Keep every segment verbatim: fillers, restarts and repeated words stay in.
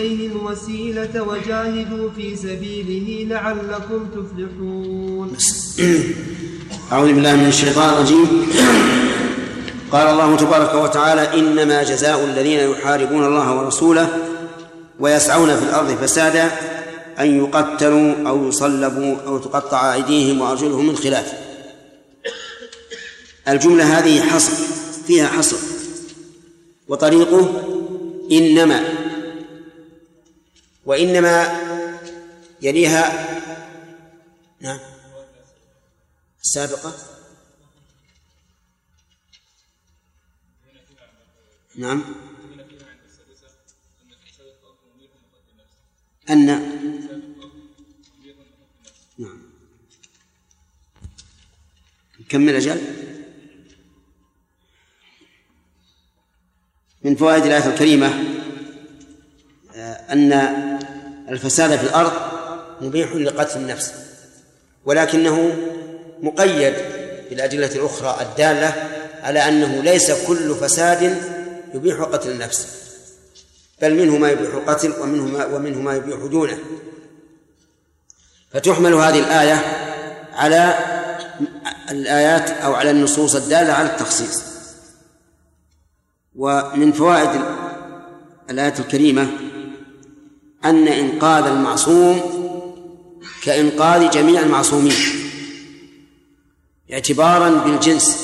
إليه الوسيلة وجاهدوا في سبيله لعلكم تفلحون. أعوذ بالله من الشيطان الرجيم. قال الله تبارك وتعالى: إنما جزاء الذين يحاربون الله ورسوله ويسعون في الأرض فسادا أن يقتلوا أو يصلبوا أو تقطع أيديهم وأرجلهم من خلاف. الجملة هذه حصر، فيها حصر، وطريقه إنما، وإنما يليها نعم السابقة نعم أن نعم نكمل أجل. من فوائد الآية الكريمة أن الفساد في الأرض مبيح لقتل النفس، ولكنه مقيد بالأدلة الأخرى الدالة على أنه ليس كل فساد يبيح قتل النفس، بل منه ما يبيح قتل ومنه ما, ومنه ما يبيح دونه. فتحمل هذه الآية على الآيات أو على النصوص الدالة على التخصيص. ومن فوائد الآية الكريمة أن إنقاذ المعصوم كإنقاذ جميع المعصومين اعتبارا بالجنس،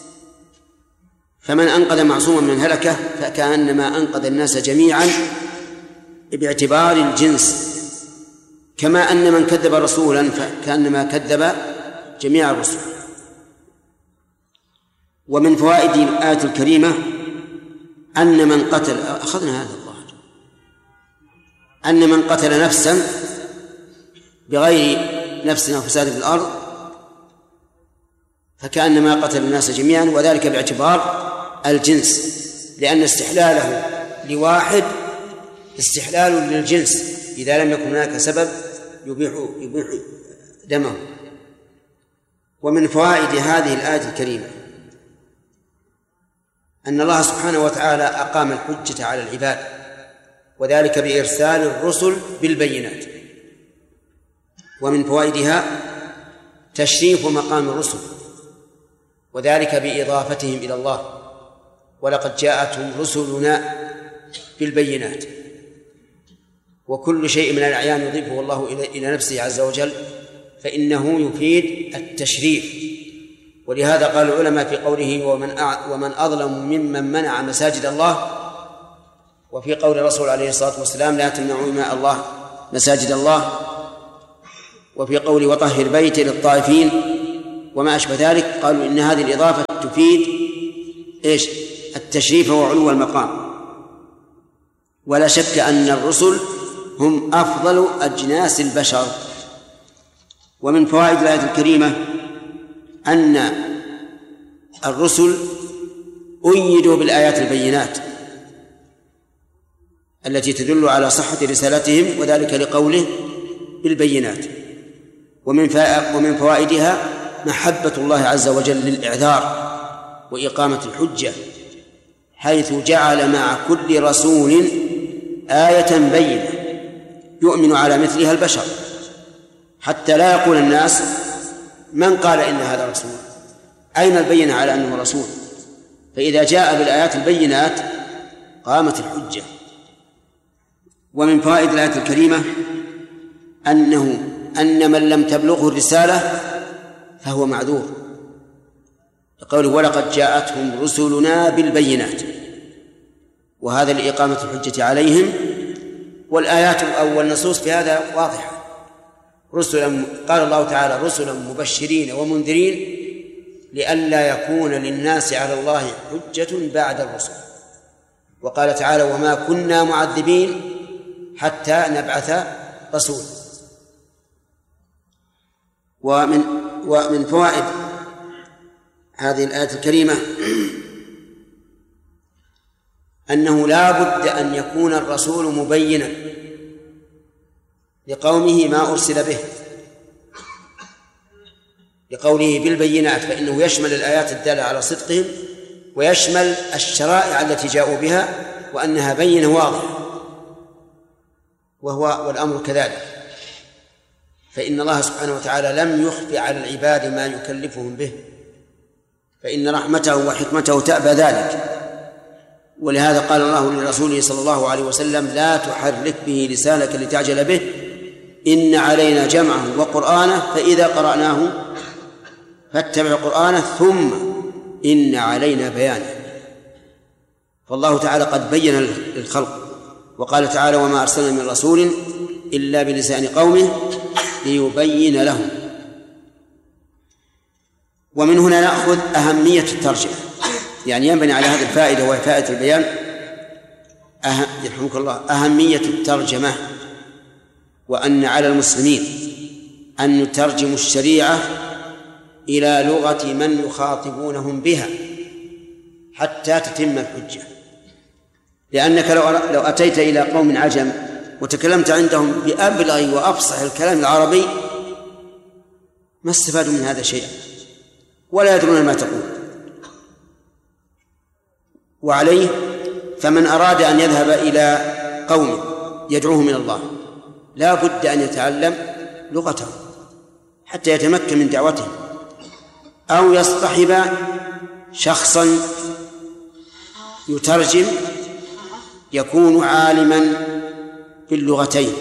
فمن أنقذ معصوما من هلكة فكأنما أنقذ الناس جميعا باعتبار الجنس، كما أن من كذب رسولا فكأنما كذب جميع الرسل. ومن فوائد الآية الكريمة أن من قتل أخذنا هذا الله أن من قتل نفسا بغير نفس أو فساد في الأرض فكأنما قتل الناس جميعا، وذلك باعتبار الجنس، لأن استحلاله لواحد استحلال للجنس إذا لم يكن هناك سبب يبيح, يبيح دمه. ومن فوائد هذه الآية الكريمة أن الله سبحانه وتعالى أقام الحجة على العباد، وذلك بإرسال الرسل بالبينات. ومن فوائدها تشريف مقام الرسل، وذلك بإضافتهم إلى الله: ولقد جاءتهم رسلنا بالبينات. وكل شيء من الأعيان يضيفه الله إلى نفسه عز وجل فإنه يفيد التشريف. ولهذا قال العلماء في قوله ومن, ومن أظلم ممن منع مساجد الله، وفي قول الرسول عليه الصلاة والسلام لا تمنعوا إماء الله مساجد الله، وفي قول وطهر بيتي للطائفين وما أشبه ذلك، قالوا إن هذه الإضافة تفيد إيش؟ التشريف وعلو المقام. ولا شك أن الرسل هم أفضل أجناس البشر. ومن فوائد الآية الكريمة أن الرسل أيدوا بالآيات البينات التي تدل على صحة رسالتهم، وذلك لقوله بالبينات. ومن فوائدها محبة الله عز وجل للإعذار وإقامة الحجة، حيث جعل مع كل رسول آية بينة يؤمن على مثلها البشر، حتى لا يقول الناس من قال إن هذا رسول، أين البينة على أنه رسول؟ فإذا جاء بالآيات البينات قامت الحجة. ومن فوائد الآية الكريمة أنه أن من لم تبلغه الرسالة فهو معذور، قوله ولقد جاءتهم رسلنا بالبينات، وهذا لإقامة الحجة عليهم. والآيات أو النصوص في هذا واضحة. رسلا قال الله تعالى رسلا مبشرين ومنذرين لئلا يكون للناس على الله حجة بعد الرسل. وقال تعالى وما كنا معذبين حتى نبعث رسولا. ومن ومن فوائد هذه الآية الكريمة أنه لا بد أن يكون الرسول مبينا لقومه ما أرسل به، لقوله بالبينات، فإنه يشمل الآيات الدالة على صدقهم ويشمل الشرائع التي جاءوا بها وأنها بينة واضحة. وهو والأمر كذلك، فإن الله سبحانه وتعالى لم يخف على العباد ما يكلفهم به، فإن رحمته وحكمته تأبى ذلك. ولهذا قال الله لرسوله صلى الله عليه وسلم: لا تحرك به لسانك لتعجل به، إن علينا جمعه وقرآنه فإذا قرأناه فاتبع قرآنه ثم إن علينا بيانه. فالله تعالى قد بين للخلق، وقال تعالى: وما أرسلنا من رسول إلا بلسان قومه ليبين لهم. ومن هنا نأخذ أهمية الترجمة، يعني ينبني على هذه الفائدة وهي فائدة البيان أهم يرحمك الله أهمية الترجمة، وأن على المسلمين أن يترجموا الشريعة إلى لغة من يخاطبونهم بها حتى تتم الحجة. لأنك لو لو أتيت إلى قوم عجم وتكلمت عندهم بأبلغ وأفصح الكلام العربي ما استفادوا من هذا شيئا ولا يدرون ما تقول. وعليه فمن أراد أن يذهب إلى قوم يدعوهم إلى الله لا بد أن يتعلم لغتهم حتى يتمكن من دعوتهم، أو يصطحب شخصا يترجم يكون عالما باللغتين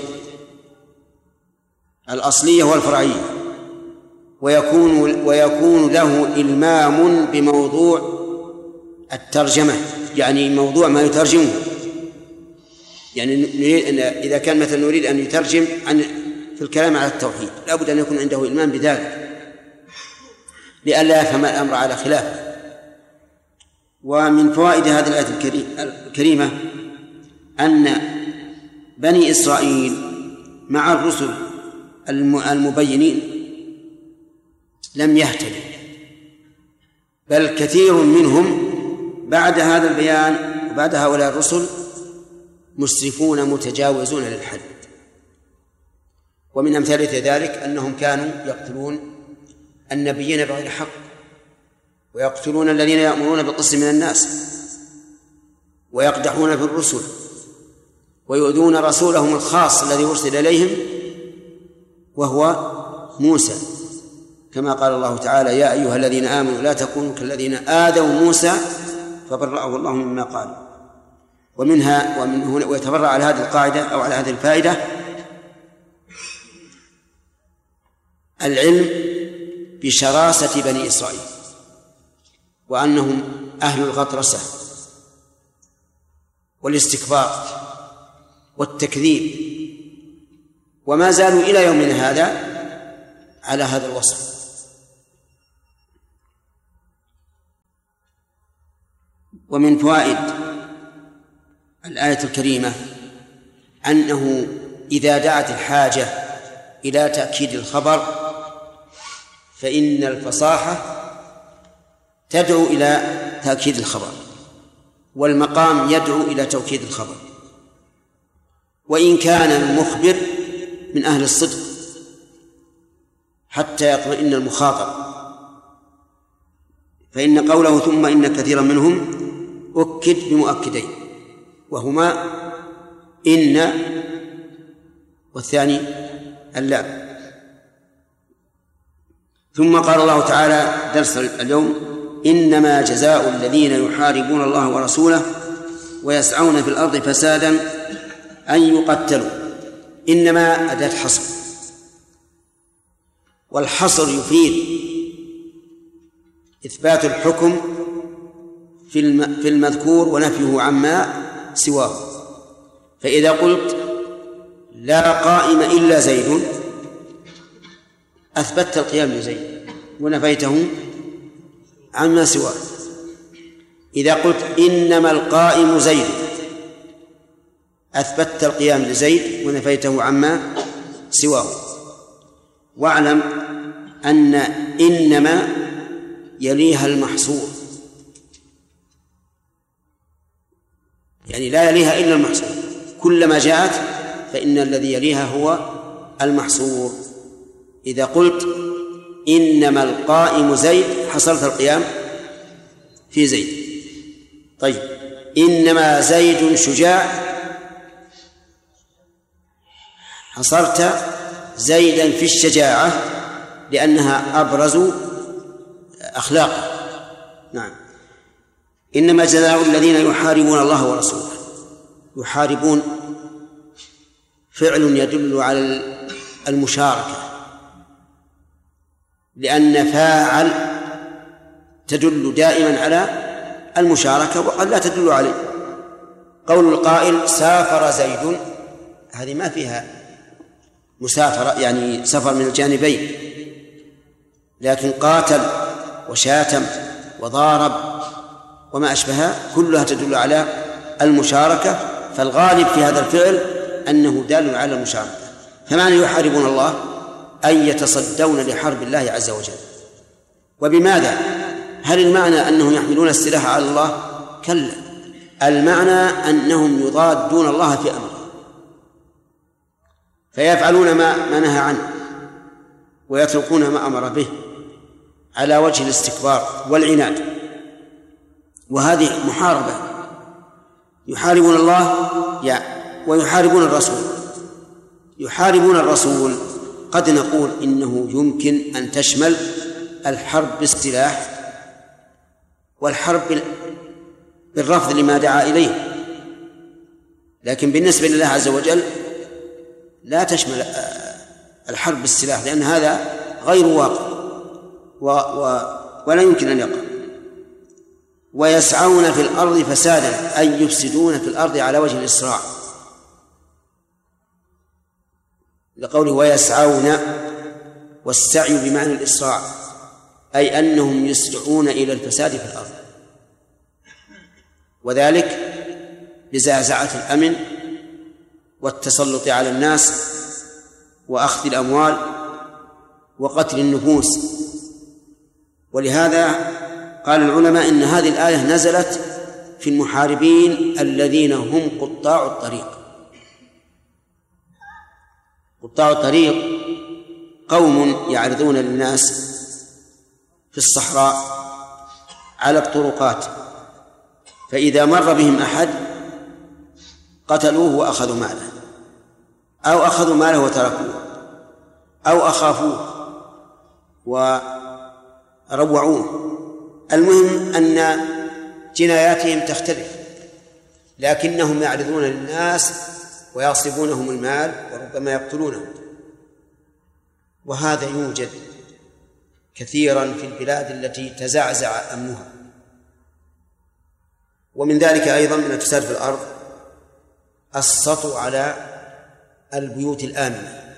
الأصلية والفرعية، ويكون ويكون له إلمام بموضوع الترجمة، يعني موضوع ما يترجمه. يعني نريد إذا كان مثلا نريد أن يترجم عن في الكلام على التوحيد لا بد أن يكون عنده إلمام بذلك لئلا يفهم الأمر على خلافه. ومن فوائد هذه الآية الكريمة أن بني إسرائيل مع الرسل المبينين لم يهتدوا، بل كثير منهم بعد هذا البيان وبعد هؤلاء الرسل مسرفون متجاوزون للحد. ومن أمثلة ذلك أنهم كانوا يقتلون النبيين بغير حق، ويقتلون الذين يأمرون بالقسط من الناس، ويقدحون في الرسل، ويؤذون رسولهم الخاص الذي أرسل إليهم وهو موسى، كما قال الله تعالى: يا أيها الذين آمنوا لا تكونوا كالذين آذوا موسى فبرأه الله مما قالوا. ومنها ومن هنا ويتبرع على هذه القاعدة أو على هذه الفائدة العلم بشراسة بني إسرائيل، وأنهم أهل الغطرسة والاستكبار والتكذيب، وما زالوا إلى يومنا هذا على هذا الوصف. ومن فوائد الآية الكريمة أنه إذا دعت الحاجة إلى تأكيد الخبر فإن الفصاحة تدعو إلى تأكيد الخبر، والمقام يدعو إلى توكيد الخبر، وإن كان المخبر من أهل الصدق حتى يطمئن المخاطب، فإن قوله ثم إن كثيرا منهم أكد بمؤكدين، وهما إن والثاني اللام. ثم قال الله تعالى درس اليوم: إنما جزاء الذين يحاربون الله ورسوله ويسعون في الأرض فسادا أن يقتلوا. إنما أداة حصر، والحصر يفيد إثبات الحكم في المذكور ونفيه عما سواه. فإذا قلت لا قائم إلا زيد أثبتت القيام لزيد ونفيته عما سواه. إذا قلت إنما القائم زيد أثبتت القيام لزيد ونفيته عما سواه. واعلم أن إنما يليها المحصور، يعني لا يليها إلا المحصور، كلما جاءت فإن الذي يليها هو المحصور. إذا قلت إنما القائم زيد حصلت القيام في زيد. طيب، إنما زيد شجاع حصرت زيدا في الشجاعة لأنها أبرز أخلاقه. نعم. إنما جزاء الذين يحاربون الله ورسوله. يحاربون فعل يدل على المشاركة، لأن فاعل تدل دائما على المشاركة وقد لا تدل عليه. قول القائل سافر زيد، هذه ما فيها مسافرة يعني سفر من الجانبين، لكن قاتل وشاتم وضارب وما أشبهها كلها تدل على المشاركة، فالغالب في هذا الفعل أنه دال على المشاركة. فمعنى يحاربون الله أن يتصدون لحرب الله عز وجل. وبماذا؟ هل المعنى أنهم يحملون السلاح على الله؟ كلا، المعنى أنهم يضادون الله في أمره، فيفعلون ما, ما نهى عنه ويتركون ما أمر به على وجه الاستكبار والعناد، وهذه محاربة. يحاربون الله ويحاربون الرسول. يحاربون الرسول قد نقول إنه يمكن أن تشمل الحرب بالسلاح والحرب بالرفض لما دعا إليه، لكن بالنسبة لله عز وجل لا تشمل الحرب بالسلاح، لأن هذا غير واقع و و ولا يمكن أن يقع. ويسعون في الأرض فسادا، أي يفسدون في الأرض على وجه الإسراع، لقوله ويسعون، والسعي بمعنى الإسراع، أي أنهم يسرعون إلى الفساد في الأرض، وذلك بزعزعة الأمن والتسلط على الناس وأخذ الأموال وقتل النفوس. ولهذا قال العلماء إن هذه الآية نزلت في المحاربين الذين هم قطاع الطريق. قطاع الطريق قوم يعرضون للناس في الصحراء على الطرقات، فإذا مر بهم أحد قتلوه وأخذوا ماله، أو أخذوا ماله وتركوه، أو أخافوه وروعوه. المهم أن جناياتهم تختلف، لكنهم يعرضون للناس ويغصبونهم المال وربما يقتلونهم. وهذا يوجد كثيرا في البلاد التي تزعزع أمنها. ومن ذلك أيضا من الفساد في الأرض السطو على البيوت الآمنة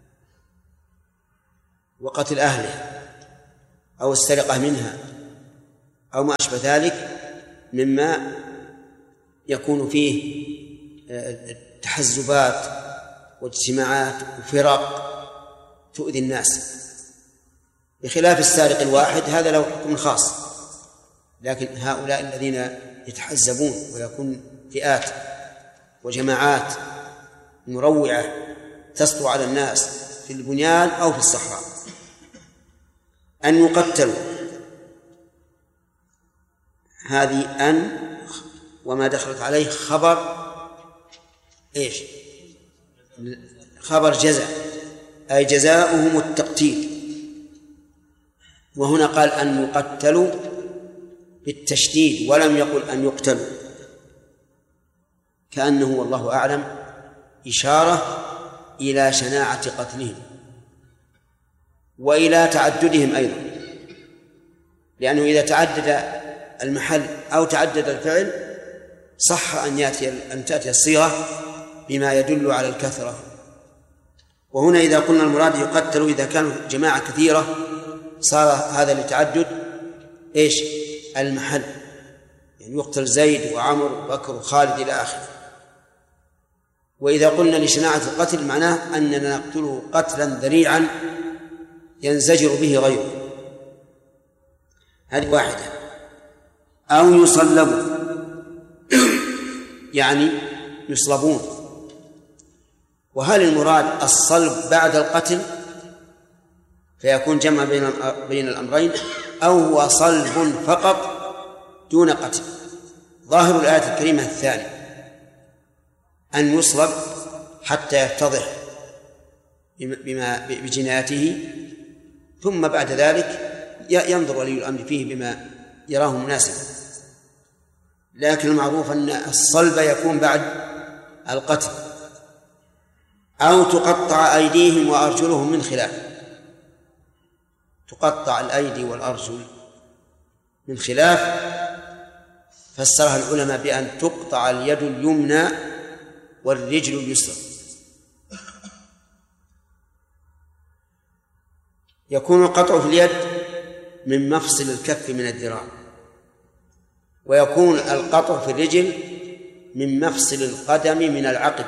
وقتل أهلها أو السرقة منها أو ما أشبه ذلك مما يكون فيه تحزبات واجتماعات وفرق تؤذي الناس، بخلاف السارق الواحد هذا له حكم خاص. لكن هؤلاء الذين يتحزبون ويكون فئات وجماعات مروعة تسطو على الناس في البنيان أو في الصحراء أن يقتلوا، هذه أن وما دخلت عليه خبر إيش؟ خبر جزاء، أي جزاؤهم التقتيل. وهنا قال أن يقتلوا بالتشديد ولم يقل أن يقتلوا، كأنه والله أعلم إشارة إلى شناعة قتلهم وإلى تعددهم أيضا، لأنه إذا تعدد المحل أو تعدد الفعل صح أن يأتي أن تأتي الصيغة بما يدل على الكثرة. وهنا إذا قلنا المراد يقتلوا إذا كانوا جماعة كثيرة صار هذا لتعدد إيش؟ المحل، يعني يقتل زيد وعمر وبكر وخالد إلى آخره. وإذا قلنا لشناعة القتل معناه أننا نقتله قتلا ذريعا ينزجر به غيره، هذه واحدة. أو يصلبوا يعني يصلبون. وهل المراد الصلب بعد القتل فيكون جمع بين بين الأمرين، أو هو صلب فقط دون قتل؟ ظاهر الآية الكريمة الثاني، أن يصلب حتى يتضح بما بجنايته، ثم بعد ذلك ينظر ولي الأمر فيه بما يراه مناسبا. لكن المعروف أن الصلب يكون بعد القتل. أو تقطع أيديهم وأرجلهم من خلاف، تقطع الأيدي والأرجل من خلاف، فسرها العلماء بأن تقطع اليد اليمنى والرجل اليسرى. يكون القطع في اليد من مفصل الكف من الذراع، ويكون القطع في الرجل من مفصل القدم من العقب،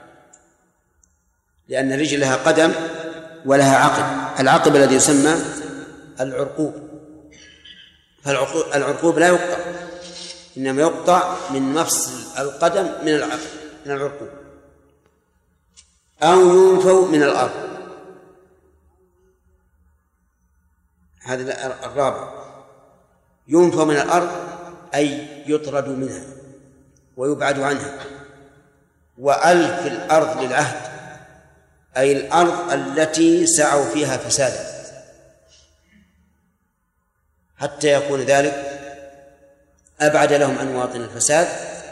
لأن الرجل لها قدم ولها عقب. العقب الذي يسمى العرقوب، فالعرقوب لا يقطع، إنما يقطع من مفصل القدم من العقب من العرقوب. أو ينفوا من الأرض، هذا الرابع. ينفوا من الأرض أي يطرد منها ويبعد عنها. وألف الأرض للعهد، أي الأرض التي سعوا فيها فسادا، حتى يكون ذلك أبعد لهم عن مواطن الفساد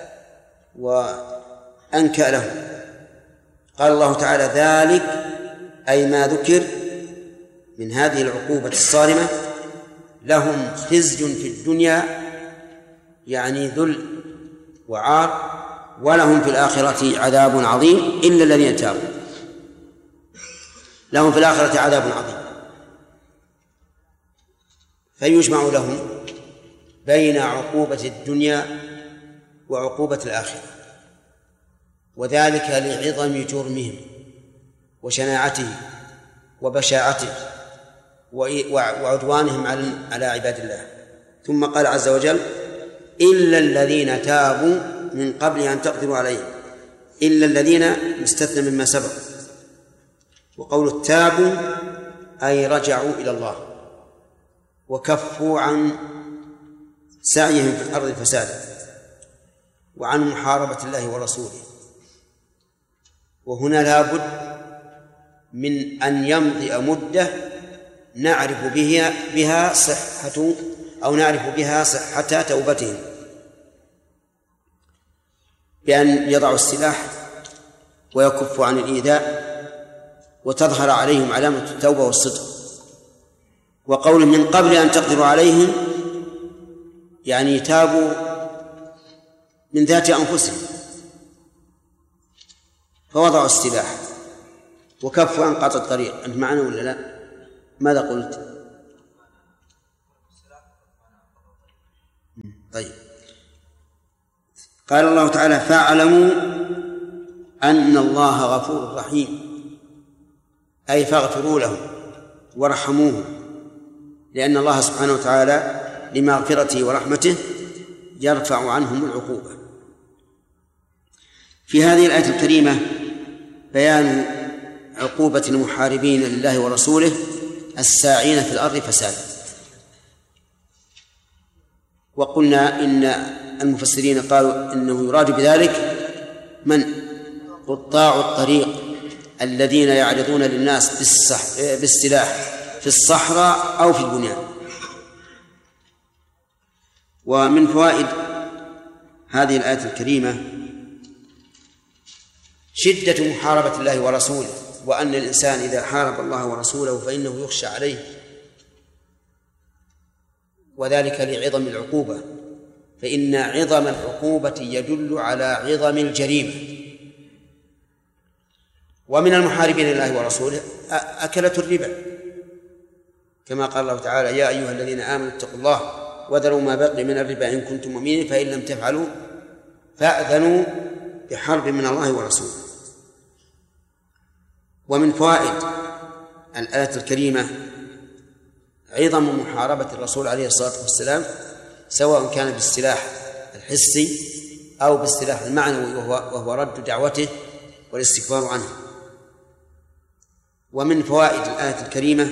وأنكأ لهم. قال الله تعالى: ذلك أي ما ذكر من هذه العقوبة الصارمة لهم خزي في الدنيا، يعني ذل وعار، ولهم في الآخرة عذاب عظيم إلا الذين تابوا. لهم في الآخرة عذاب عظيم، فيجمع لهم بين عقوبة الدنيا وعقوبة الآخرة، وذلك لعظم جرمهم وشناعته وبشاعته وعدوانهم على عباد الله. ثم قال عز وجل: إلا الذين تابوا من قبل أن تقدروا عليهم. إلا الذين مستثنى مما سبق. وقول التابوا أي رجعوا إلى الله وكفوا عن سعيهم في الأرض فسادا وعن محاربة الله ورسوله. وهنا لا بد من أن يمضي مدة نعرف بها بها صحة أو نعرف بها صحة توبتهم، بأن يضعوا السلاح ويكفوا عن الإيذاء وتظهر عليهم علامة التوبة والصدق. وقول من قبل أن تقدروا عليهم يعني تابوا من ذات أنفسهم فوضعوا السلاح وكفوا عن قطع الطريق. أنت معنا ولا لا؟ ماذا قلت؟ طيب. قال الله تعالى: فاعلموا أن الله غفور رحيم، أي فاغفروا لهم ورحموه، لأن الله سبحانه وتعالى لمغفرته ورحمته يرفع عنهم العقوبة. في هذه الآية الكريمة بيان عقوبة المحاربين لله ورسوله الساعين في الأرض فسادا. وقلنا إن المفسرين قالوا إنه يراد بذلك من قطاع الطريق الذين يعرضون للناس بالسلاح في الصحراء أو في البنيان. ومن فوائد هذه الآية الكريمة شدة محاربة الله ورسوله، وأن الإنسان إذا حارب الله ورسوله فإنه يخشى عليه، وذلك لعظم العقوبة، فإن عظم العقوبة يدل على عظم الجريمة. ومن المحاربين لله ورسوله أكلة الربا، كما قال الله تعالى: يا أيها الذين آمنوا اتقوا الله وذروا ما بقي من الربا إن كنتم مؤمنين فإن لم تفعلوا فأذنوا بحرب من الله ورسوله. ومن فوائد الآية الكريمة عظم محاربة الرسول عليه الصلاة والسلام، سواء كان بالسلاح الحسي أو بالسلاح المعنوي وهو, وهو رد دعوته والاستكبار عنه. ومن فوائد الآية الكريمة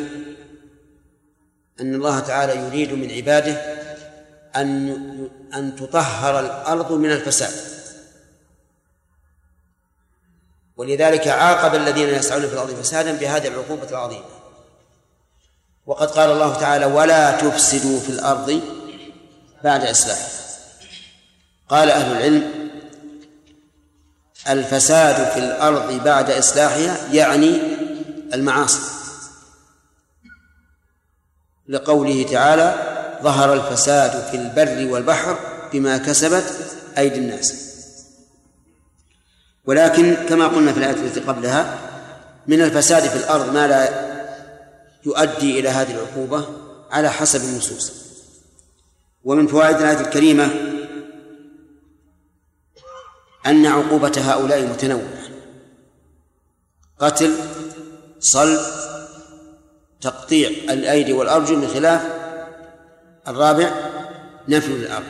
أن الله تعالى يريد من عباده أن أن تطهر الأرض من الفساد، ولذلك عاقب الذين يسعون في الأرض فسادا بهذه العقوبة العظيمة. وقد قال الله تعالى: ولا تفسدوا في الأرض بعد إصلاحها. قال أهل العلم: الفساد في الأرض بعد إصلاحها يعني المعاصي، لقوله تعالى: ظهر الفساد في البر والبحر بما كسبت أيدي الناس. ولكن كما قلنا في الآية التي قبلها، من الفساد في الأرض ما لا يؤدي إلى هذه العقوبة على حسب النصوص. ومن فوائد الآية الكريمة أن عقوبة هؤلاء متنوعة: قتل، صلب، تقطيع الأيدي والأرجل، بخلاف الرابع نفي الأرض.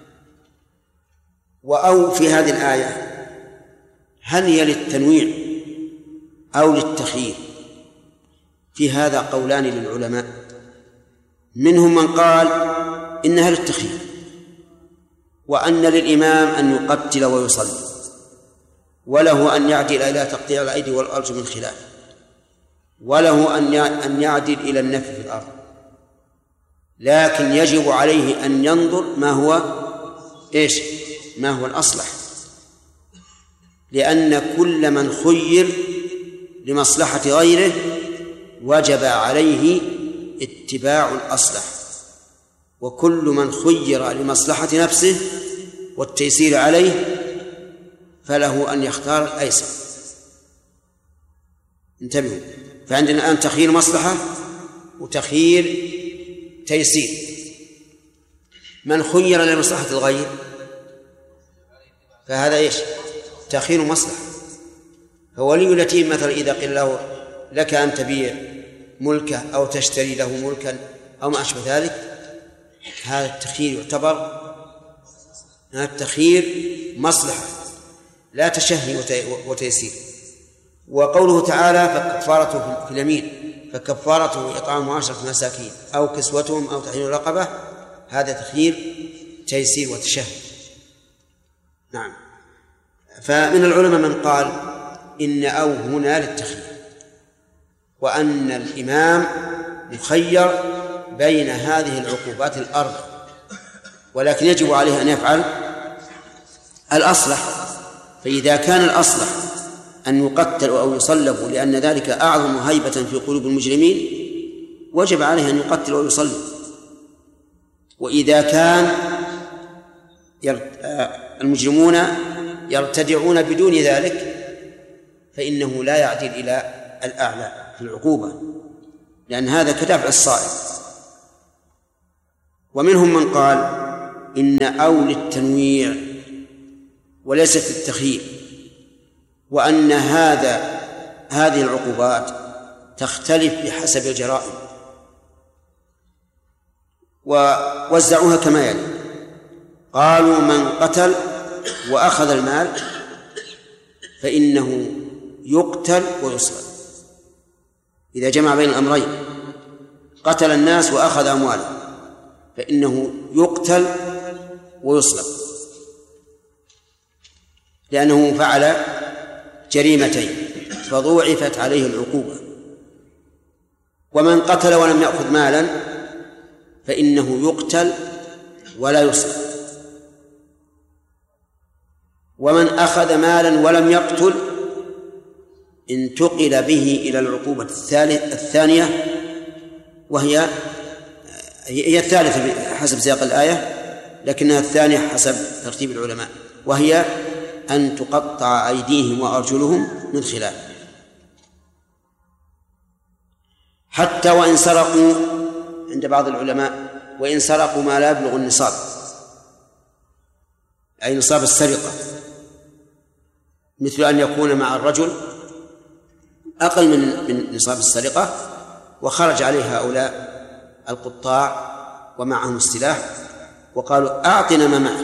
وأو في هذه الآية هل هي للتنويع أو للتخيير؟ في هذا قولان للعلماء، منهم من قال إنها للتخيير، وأن للإمام أن يقتل ويصلي، وله أن يعدل إلى تقطيع الأيدي والأرجل من خلاف، وله أن يعدل إلى النفي في الأرض، لكن يجب عليه أن ينظر ما هو إيش ما هو الأصلح، لأن كل من خير لمصلحة غيره وجب عليه اتباع الأصلح، وكل من خير لمصلحة نفسه والتيسير عليه فله أن يختار الأيسر. انتبهوا، فعندنا الآن تخيير مصلحة وتخيير تيسير. من خير لمصلحة الغير فهذا إيش؟ تخيير مصلحة. فولي اليتيم مثلا إذا قيل له لك أن تبيع ملكه أو تشتري له ملكا أو ما أشبه ذلك، هذا التخيير يعتبر هذا التخيير مصلحة لا تشهي وتيسير. وقوله تعالى: فكفارته في اليمين فكفارته إطعام عشرة مساكين أو كسوتهم أو تحرير رقبة، هذا تخيير تيسير وتشهي. نعم. فمن العلماء من قال إن أو هنا للتخيير، وأن الإمام مخير بين هذه العقوبات الأربع، ولكن يجب عليه أن يفعل الأصلح. فإذا كان الأصلح أن يقتل أو يصلب لأن ذلك أعظم هيبة في قلوب المجرمين، وجب عليه أن يقتل أو يصلب. وإذا كان المجرمون يرتدعون بدون ذلك فإنه لا يعدل إلى الأعلى في العقوبة، لأن هذا كدفع الصائب. ومنهم من قال إن أو للتنويع وليست التخيير، وأن هذا هذه العقوبات تختلف بحسب الجرائم، ووزعوها كما يلي: قالوا من قتل وأخذ المال فإنه يقتل ويصلب. إذا جمع بين الأمرين، قتل الناس وأخذ أموالهم، فإنه يقتل ويصلب، لأنه فعل جريمتين فضوعفت عليه العقوبة. ومن قتل ولم يأخذ مالا فإنه يقتل ولا يصلب. ومن أخذ مالا ولم يقتل انتقل به إلى العقوبة الثانية، وهي هي الثالثة حسب سياق الآية، لكنها الثانية حسب ترتيب العلماء، وهي أن تقطع أيديهم وأرجلهم من خلاف. حتى وإن سرقوا، عند بعض العلماء، وإن سرقوا ما لا يبلغ النصاب، أي نصاب السرقة، مثل أن يكون مع الرجل أقل من من نصاب السرقة، وخرج عليه هؤلاء القطاع ومعهم السلاح وقالوا: أعطنا ما معك،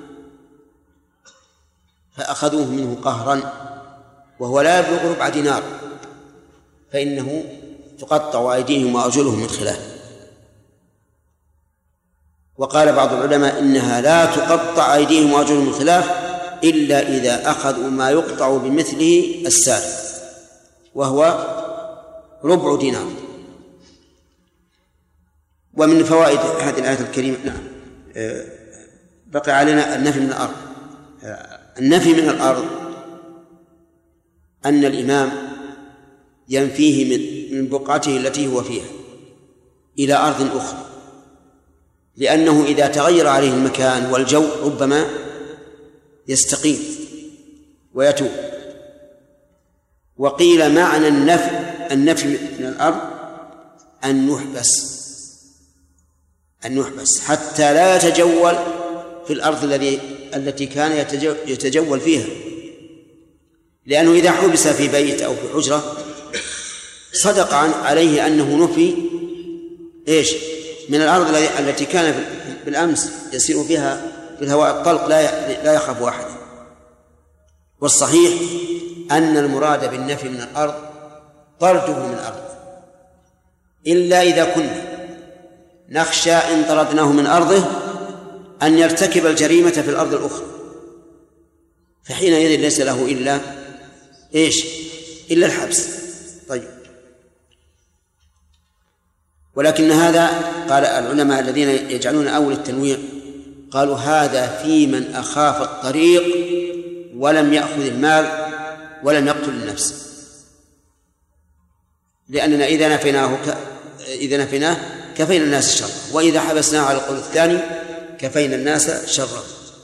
فأخذوه منه قهرا وهو لا يبلغ ربع دينار، فإنه تقطع أيديهم وأرجلهم من خلاف. وقال بعض العلماء إنها لا تقطع أيديهم وأرجلهم من خلاف إلا إذا أخذوا ما يقطع بمثله السارق، وهو ربع دينار. ومن فوائد هذه الآية الكريمة نعم بقي علينا النفي من الأرض. النفي من الأرض أن الإمام ينفيه من بقعته التي هو فيها إلى أرض أخرى، لأنه إذا تغير عليه المكان والجو ربما يستقيم ويتوب. وقيل معنى النفي النفي من الأرض أن نحبس أن نحبس حتى لا يتجول في الأرض الذي التي كان يتجول فيها، لأنه إذا حبس في بيت أو في حجرة صدق عليه أنه نفي إيش من الأرض التي كان بالأمس يسير فيها في الهواء الطلق لا يخاف أحدا. والصحيح أن المراد بالنفي من الأرض طرده من الأرض، إلا إذا كنا نخشى إن طردناه من أرضه أن يرتكب الجريمة في الأرض الأخرى، فحينئذ ليس له إلا إيش إلا الحبس. طيب، ولكن هذا قال العلماء الذين يجعلون أول التنويع قالوا هذا في من أخاف الطريق ولم يأخذ المال ولم يقتل النفس، لأننا إذا نفيناه ك... إذا نفيناه كفينا الناس شرا، وإذا حبسناه على القول الثاني كفينا الناس شرا.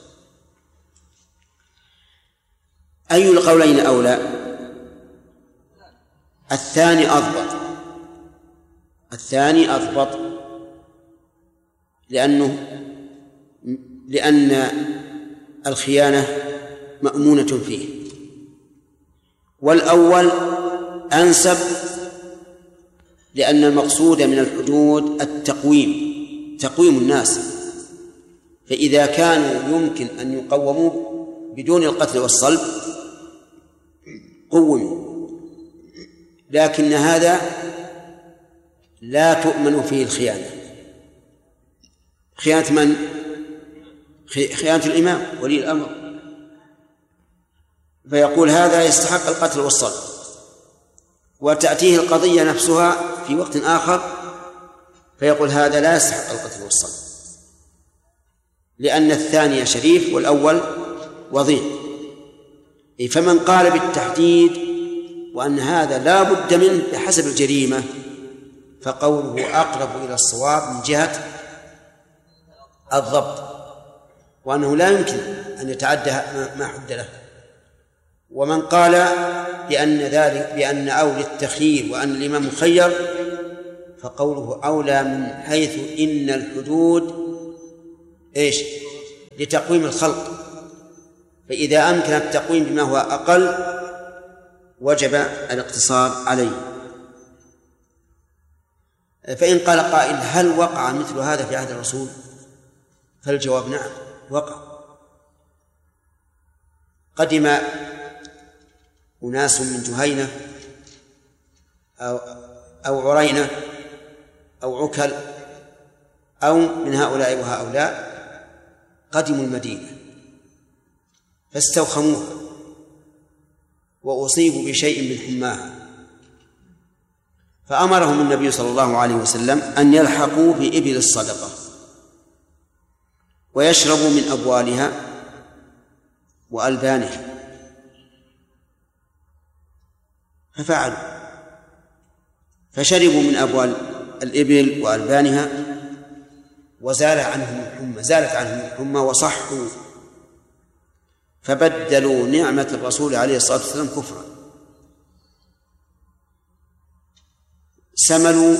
أي القولين أولى؟ الثاني أضبط الثاني أضبط لأنه لأن الخيانة مأمونة فيه، والأول أنسب لأن المقصود من الحدود التقويم تقويم الناس، فإذا كانوا يمكن أن يقوموا بدون القتل والصلب قوموا، لكن هذا لا تؤمن فيه الخيانة. خيانة من؟ خيانة الإمام ولي الأمر، فيقول هذا يستحق القتل والصلب، وتأتيه القضية نفسها في وقت آخر فيقول هذا لا يستحق القتل والصلب، لأن الثاني شريف والأول وضيع. فمن قال بالتحديد وأن هذا لا بد منه بحسب الجريمة فقوله أقرب إلى الصواب من جهة الضبط، وأنه لا يمكن أن يتعدى ما حد له. ومن قال بأن ذلك بأن أولى التخيير وأن الإمام مخير فقوله أولى من حيث إن الحدود إيش لتقويم الخلق، فإذا أمكن التقويم بما هو أقل وجب الاقتصار عليه. فإن قال قائل هل وقع مثل هذا في عهد الرسول؟ فالجواب نعم وقع. قدم أناس من جهينة أو, أو عرينة أو عكل أو من هؤلاء وهؤلاء قدموا المدينة فاستوخموها وأصيبوا بشيء من حماها، فأمرهم النبي صلى الله عليه وسلم أن يلحقوا بإبل الصدقة ويشربوا من أبوالها وألبانها، ففعلوا فشربوا من أبوال الإبل وألبانها وزال عنهم الحمى زالت عنهم الحمى وصحوا، فبدلوا نعمة الرسول عليه الصلاة والسلام كفرا، سملوا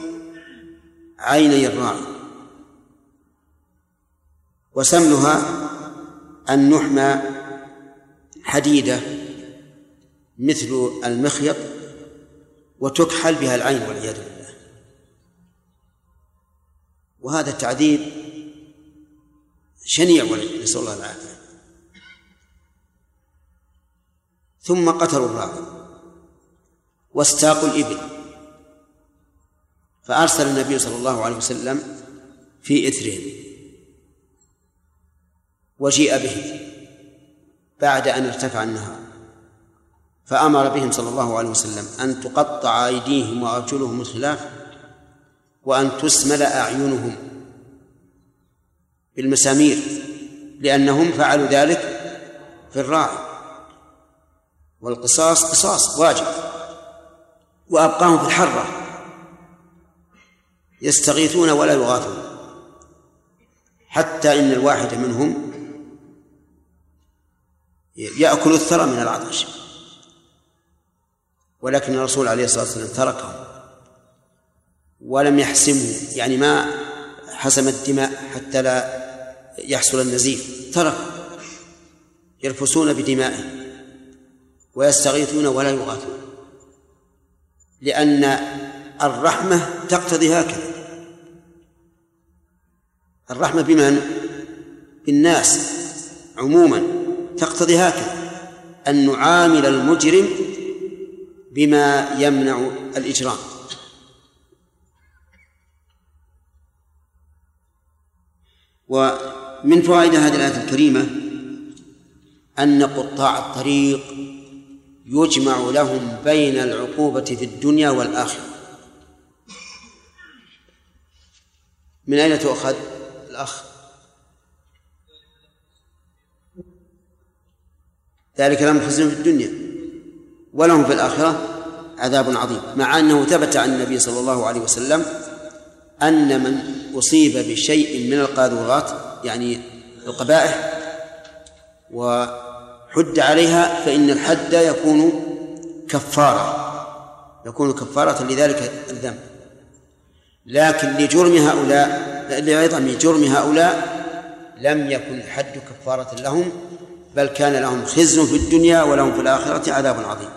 عيني الراعي. وسملها أن نحمى حديدة مثل المخيط وتكحل بها العين والعياذ بالله، وهذا التعذيب شنيع نسأل الله العافية. ثم قتلوا الراعي واستاقوا الإبل، فأرسل النبي صلى الله عليه وسلم في إثرهم وجيء به بعد أن ارتفع النهار، فأمر بهم صلى الله عليه وسلم أن تقطع أيديهم وأرجلهم الخلاف وأن تسمل أعينهم بالمسامير، لأنهم فعلوا ذلك في الراعي، والقصاص قصاص واجب. وأبقاهم في الحرة يستغيثون ولا يغاثون، حتى إن الواحد منهم يأكل الثرى من العطش، ولكن الرسول عليه الصلاة والسلام تركهم ولم يحسمه، يعني ما حسم الدماء حتى لا يحصل النزيف، ترك يرفسون بدمائهم ويستغيثون ولا يغاثون، لأن الرحمة تقتضي هكذا. الرحمة بمن؟ بالناس عموما تقتضي هكذا، أن نعامل المجرم بما يمنع الإجرام. ومن فوائد هذه الآية الكريمة أن قطاع الطريق يجمع لهم بين العقوبة في الدنيا والآخرة. من أين تؤخذ الأخ؟ ذلك لهم خزي في الدنيا ولهم في الآخرة عذاب عظيم، مع أنه ثبت عن النبي صلى الله عليه وسلم أن من أصيب بشيء من القاذورات يعني القبائح وحد عليها فإن الحد يكون كفارة يكون كفارة لذلك الذنب، لكن لجرم هؤلاء لعظم جرم هؤلاء لم يكن الحد كفارة لهم، بل كان لهم خزي في الدنيا ولهم في الآخرة عذاب عظيم.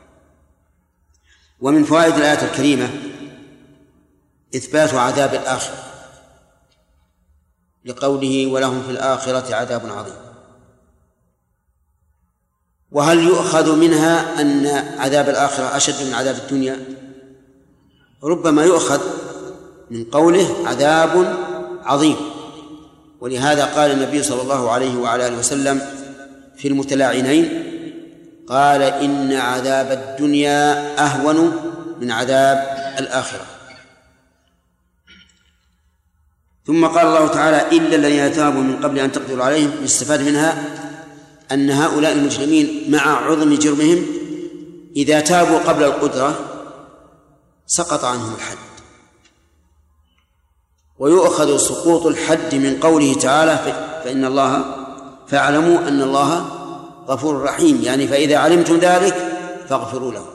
ومن فوائد الآية الكريمة إثبات عذاب الآخرة لقوله ولهم في الآخرة عذاب عظيم. وهل يؤخذ منها أن عذاب الآخرة أشد من عذاب الدنيا؟ ربما يؤخذ من قوله عذاب عظيم، ولهذا قال النبي صلى الله عليه وعلى آله وسلم في المتلاعنين قال إن عذاب الدنيا أهون من عذاب الآخرة. ثم قال الله تعالى إلا الذين تابوا من قبل أن تقدروا عليهم. يستفاد منها أن هؤلاء المجرمين مع عظم جرمهم إذا تابوا قبل القدرة سقط عنهم الحد. ويؤخذ سقوط الحد من قوله تعالى فإن الله فاعلموا أن الله غفور رحيم، يعني فإذا علمتم ذلك فاغفروا له.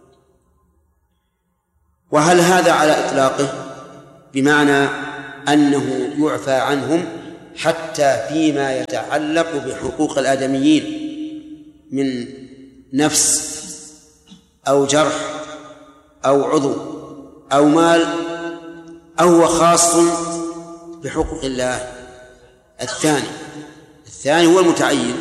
وهل هذا على إطلاقه بمعنى أنه يعفى عنهم حتى فيما يتعلق بحقوق الآدميين من نفس أو جرح أو عضو أو مال، أو هو خاص بحقوق الله؟ الثاني الثاني هو المتعين.